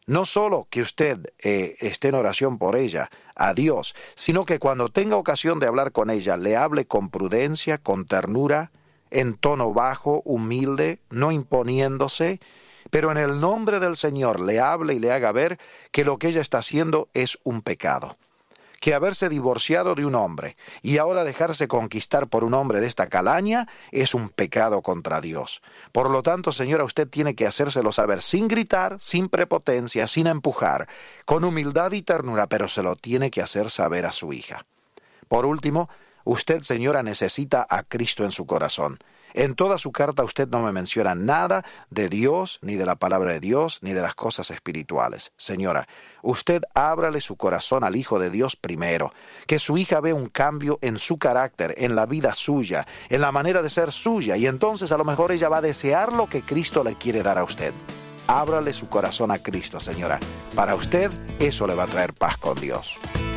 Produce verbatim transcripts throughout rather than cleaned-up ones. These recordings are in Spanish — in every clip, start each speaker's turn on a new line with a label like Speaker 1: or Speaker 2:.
Speaker 1: No solo que usted eh, esté en oración por ella, a Dios, sino que cuando tenga ocasión de hablar con ella, le hable con prudencia, con ternura, en tono bajo, humilde, no imponiéndose, pero en el nombre del Señor le hable y le haga ver que lo que ella está haciendo es un pecado. Que haberse divorciado de un hombre y ahora dejarse conquistar por un hombre de esta calaña es un pecado contra Dios. Por lo tanto, señora, usted tiene que hacérselo saber sin gritar, sin prepotencia, sin empujar, con humildad y ternura, pero se lo tiene que hacer saber a su hija. Por último, usted, señora, necesita a Cristo en su corazón. En toda su carta usted no me menciona nada de Dios, ni de la palabra de Dios, ni de las cosas espirituales. Señora, usted ábrale su corazón al Hijo de Dios primero, que su hija vea un cambio en su carácter, en la vida suya, en la manera de ser suya, y entonces a lo mejor ella va a desear lo que Cristo le quiere dar a usted. Ábrale su corazón a Cristo, señora. Para usted, eso le va a traer paz con Dios.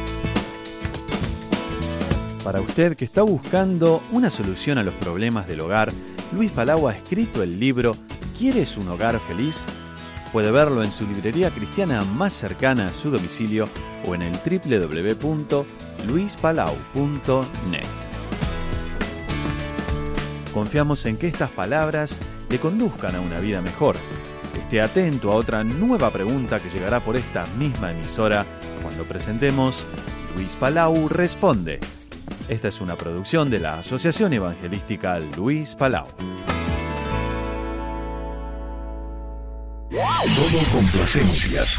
Speaker 2: Para usted que está buscando una solución a los problemas del hogar, Luis Palau ha escrito el libro ¿Quieres un hogar feliz? Puede verlo en su librería cristiana más cercana a su domicilio o en el doble u doble u doble u punto luis palau punto net. Confiamos en que estas palabras le conduzcan a una vida mejor. Esté atento a otra nueva pregunta que llegará por esta misma emisora cuando presentemos Luis Palau Responde. Esta es una producción de la Asociación Evangelística Luis Palau.
Speaker 3: Todo complacencias.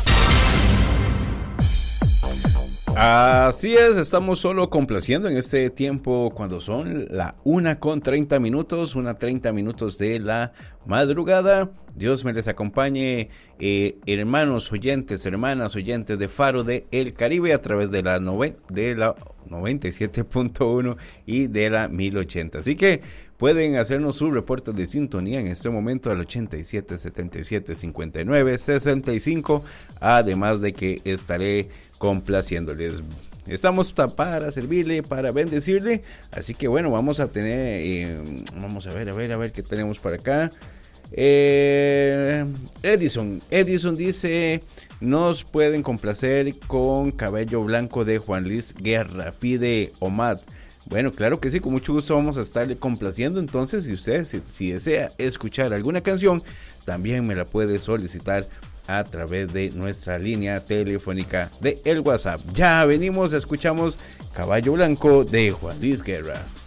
Speaker 4: Así es, estamos solo complaciendo en este tiempo cuando son la una con treinta minutos, una treinta minutos de la madrugada. Dios me les acompañe, eh, hermanos oyentes, hermanas oyentes de Faro de El Caribe a través de la, nove, de la noventa y siete punto uno y de la mil ochenta. Así que pueden hacernos su reporte de sintonía en este momento al ochenta y siete, setenta y siete, cincuenta y nueve, sesenta y cinco, además de que estaré complaciéndoles. Estamos para servirle, para bendecirle, así que bueno, vamos a tener, eh, vamos a ver, a ver, a ver qué tenemos por acá. Eh, Edison, Edison dice, nos pueden complacer con Cabello Blanco de Juan Luis Guerra, pide Omad. Bueno, claro que sí, con mucho gusto vamos a estarle complaciendo. Entonces, si usted si, si desea escuchar alguna canción, también me la puede solicitar a través de nuestra línea telefónica de el WhatsApp. Ya venimos, escuchamos Caballo Blanco de Juan Luis Guerra.